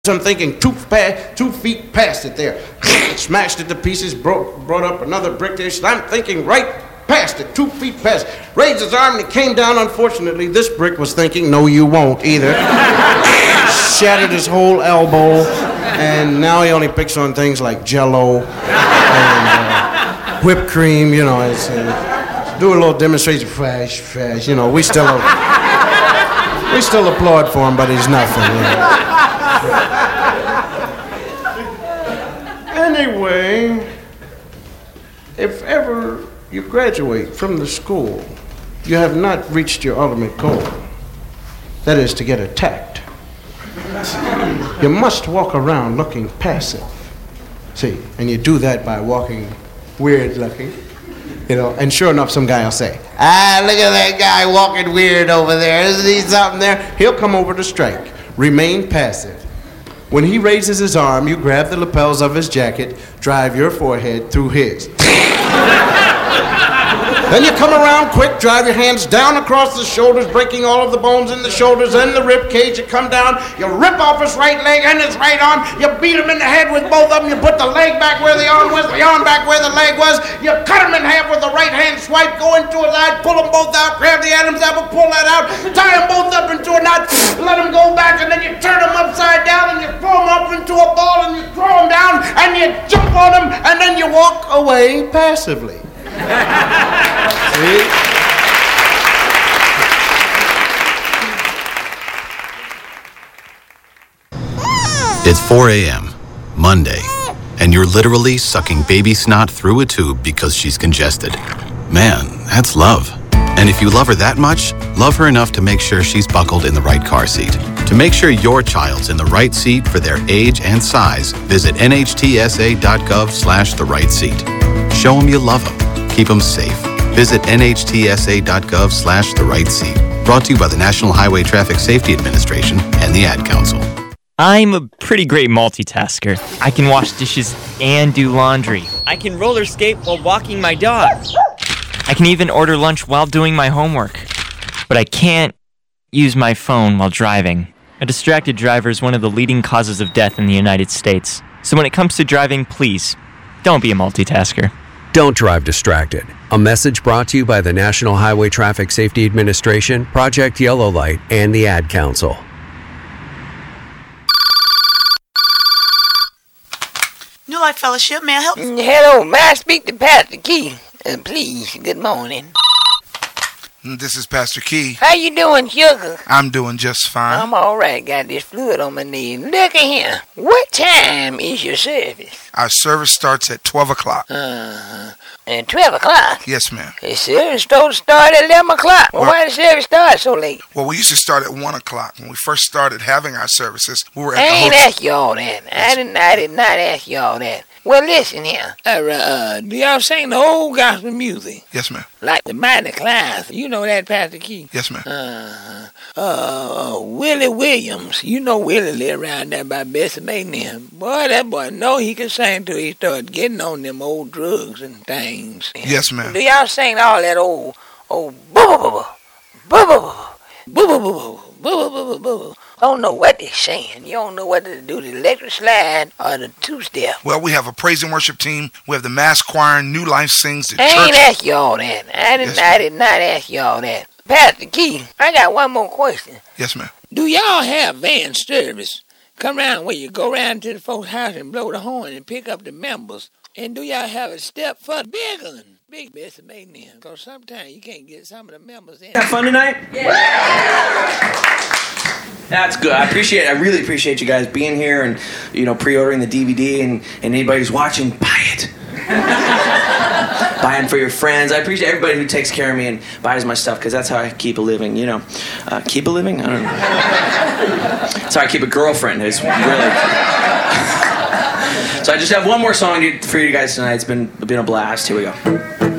I'm thinking 2 feet past it there. Smashed it to pieces, brought up another brick there. I'm thinking right past it, 2 feet past. Raised his arm and it came down. Unfortunately, this brick was thinking, no, you won't either. Shattered his whole elbow, and now he only picks on things like Jell-O and whipped cream, you know. Do a little demonstration, fresh, you know. We still applaud for him, but he's nothing, you know. Anyway, if ever you graduate from the school, you have not reached your ultimate goal. That is to get attacked. You must walk around looking passive. See, and you do that by walking weird looking, you know, and sure enough, some guy will say, look at that guy walking weird over there. Isn't he something there? He'll come over to strike. Remain passive. When he raises his arm, you grab the lapels of his jacket, drive your forehead through his. Then you come around quick, drive your hands down across the shoulders, breaking all of the bones in the shoulders and the rib cage. You come down, you rip off his right leg and his right arm, you beat him in the head with both of them, you put the leg back where the arm was, the arm back where the leg was, you cut him in half with the right hand swipe, go into his eye, pull them both out, grab the Adam's apple, pull that out, tie them both up into a knot, let them go back, and then you turn them upside down and you throw them up into a ball and you throw them down and you jump on them and then you walk away passively. See? It's 4 a.m., Monday, and you're literally sucking baby snot through a tube because she's congested. Man, that's love. And if you love her that much, love her enough to make sure she's buckled in the right car seat. To make sure your child's in the right seat for their age and size, visit nhtsa.gov/the right seat. Show them you love them. Keep them safe. Visit nhtsa.gov/the right seat. Brought to you by the National Highway Traffic Safety Administration and the Ad Council. I'm a pretty great multitasker. I can wash dishes and do laundry. I can roller skate while walking my dog. I can even order lunch while doing my homework. But I can't use my phone while driving. A distracted driver is one of the leading causes of death in the United States. So when it comes to driving, please, don't be a multitasker. Don't drive distracted. A message brought to you by the National Highway Traffic Safety Administration, Project Yellow Light, and the Ad Council. New Life Fellowship, may I help? Hello, may I speak to Pastor Key? Please, good morning. This is Pastor Key. How you doing, sugar? I'm doing just fine. I'm all right. Got this fluid on my knee. Look at here. What time is your service? Our service starts at 12 o'clock. And 12 o'clock? Yes, ma'am. The service supposed to start at 11 o'clock. Well, why did the service start so late? Well, we used to start at 1 o'clock. When we first started having our services, we were at I the ain't hotel. ask you all that. I did not ask you all that. Well, listen here. Do y'all sing the old gospel music? Yes, ma'am. Like the Mighty Class. You know that, Pastor Key? Yes, ma'am. Willie Williams. You know Willie live around there by Bessie Maiden. Boy, that boy know he can sing till he start getting on them old drugs and things. Yes, ma'am. Do y'all sing all that old boo-boo-boo-boo-boo-boo-boo-boo-boo-boo-boo-boo? I don't know what they're saying. You don't know whether to do the electric slide or the two-step. Well, we have a praise and worship team. We have the mass choir, New Life Sings, the I church. ain't ask you all that. I did not ask you all that. Pastor Key, I got one more question. Yes, ma'am. Do y'all have van service? Come around where you go around to the folks' house and blow the horn and pick up the members. And do y'all have a step for big one? Big Bessie Maiden. Because sometimes you can't get some of the members in. Have fun tonight? Yeah. That's good. I really appreciate you guys being here and, pre-ordering the DVD and anybody who's watching, buy it. Buy it for your friends. I appreciate everybody who takes care of me and buys my stuff because that's how I keep a living, keep a living? I don't know. That's how I keep a girlfriend. It's really... So I just have one more song for you guys tonight. It's been a blast. Here we go.